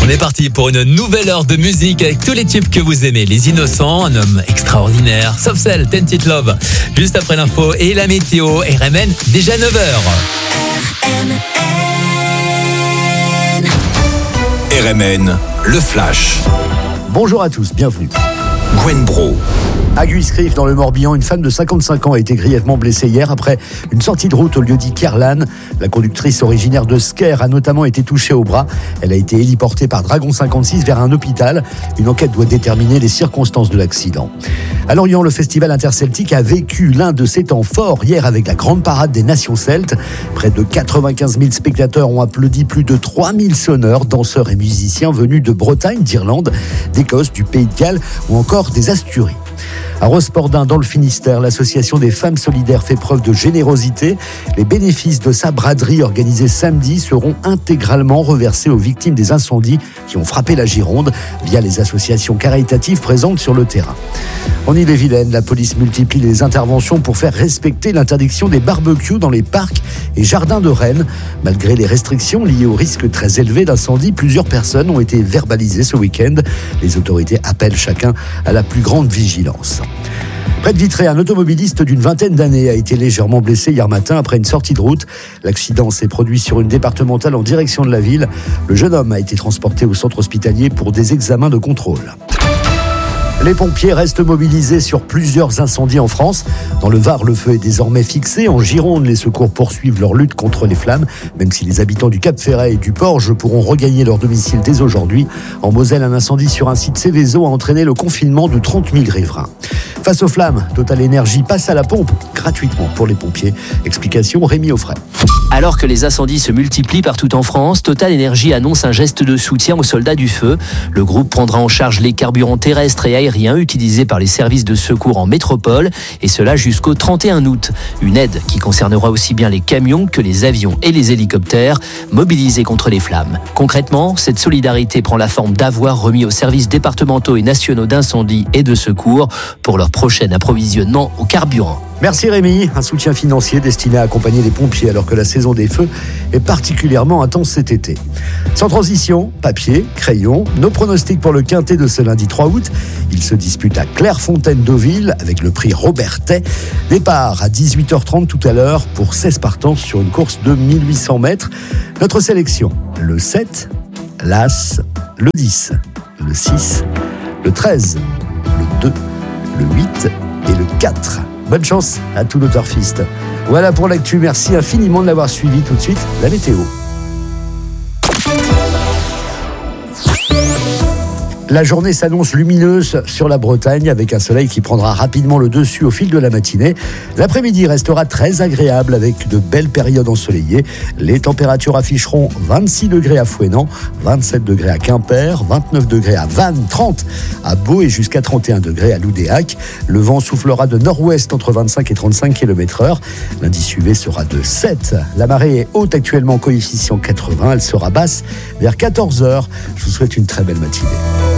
On est parti pour une nouvelle heure de musique avec tous les tubes que vous aimez. Les Innocents, un homme extraordinaire. Sauf celle, Tented Love. Juste après l'info et la météo. RMN, déjà 9h. RMN, le flash. Bonjour à tous, bienvenue. Gwen Bro. À Guiscrif, dans le Morbihan, une femme de 55 ans a été grièvement blessée hier après une sortie de route au lieu-dit Kerlan. La conductrice originaire de Sker a notamment été touchée au bras. Elle a été héliportée par Dragon 56 vers un hôpital. Une enquête doit déterminer les circonstances de l'accident. À Lorient, le festival interceltique a vécu l'un de ses temps forts hier avec la grande parade des nations celtes. Près de 95 000 spectateurs ont applaudi plus de 3 000 sonneurs, danseurs et musiciens venus de Bretagne, d'Irlande, d'Écosse, du Pays de Galles ou encore des Asturies. À Rospordin, dans le Finistère, l'association des femmes solidaires fait preuve de générosité. Les bénéfices de sa braderie organisée samedi seront intégralement reversés aux victimes des incendies qui ont frappé la Gironde via les associations caritatives présentes sur le terrain. En Ille-et-Vilaine, la police multiplie les interventions pour faire respecter l'interdiction des barbecues dans les parcs et jardins de Rennes. Malgré les restrictions liées au risque très élevé d'incendie, plusieurs personnes ont été verbalisées ce week-end. Les autorités appellent chacun à la plus grande vigilance. Près de Vitré, un automobiliste d'une vingtaine d'années a été légèrement blessé hier matin après une sortie de route. L'accident s'est produit sur une départementale en direction de la ville. Le jeune homme a été transporté au centre hospitalier pour des examens de contrôle. Les pompiers restent mobilisés sur plusieurs incendies en France. Dans le Var, le feu est désormais fixé. En Gironde, les secours poursuivent leur lutte contre les flammes, même si les habitants du Cap-Ferret et du Porge pourront regagner leur domicile dès aujourd'hui. En Moselle, un incendie sur un site Céveso a entraîné le confinement de 30 000 riverains. Face aux flammes, Total Énergie passe à la pompe gratuitement pour les pompiers. Explication Rémi Offray. Alors que les incendies se multiplient partout en France, Total Énergie annonce un geste de soutien aux soldats du feu. Le groupe prendra en charge les carburants terrestres et aériens utilisés par les services de secours en métropole, et cela jusqu'au 31 août. Une aide qui concernera aussi bien les camions que les avions et les hélicoptères mobilisés contre les flammes. Concrètement, cette solidarité prend la forme d'avoirs remis aux services départementaux et nationaux d'incendie et de secours pour leur prochain approvisionnement au carburant. Merci Rémi, un soutien financier destiné à accompagner les pompiers alors que la saison des feux est particulièrement intense cet été. Sans transition, papier, crayon, nos pronostics pour le quintet de ce lundi 3 août. Il se dispute à Clairefontaine-Deauville avec le prix Robertet. Départ à 18h30 tout à l'heure pour 16 partants sur une course de 1800 mètres. Notre sélection, le 7, l'As, le 10, le 6, le 13, le 2, le 8 et le 4. Bonne chance à tous nos turfistes. Voilà pour l'actu, merci infiniment de l'avoir suivi. Tout de suite, la météo. La journée s'annonce lumineuse sur la Bretagne avec un soleil qui prendra rapidement le dessus au fil de la matinée. L'après-midi restera très agréable avec de belles périodes ensoleillées. Les températures afficheront 26 degrés à Fouesnant, 27 degrés à Quimper, 29 degrés à Vannes, 30 à Beau et jusqu'à 31 degrés à Loudéac. Le vent soufflera de nord-ouest entre 25 et 35 km/h. L'indice UV sera de 7. La marée est haute actuellement, coefficient 80. Elle sera basse vers 14h. Je vous souhaite une très belle matinée.